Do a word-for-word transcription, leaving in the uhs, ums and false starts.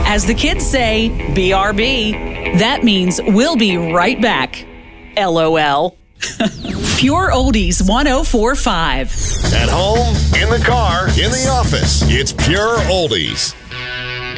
As the kids say, B R B. That means we'll be right back. L O L. Pure Oldies one oh four point five. At home, in the car, in the office, it's Pure Oldies.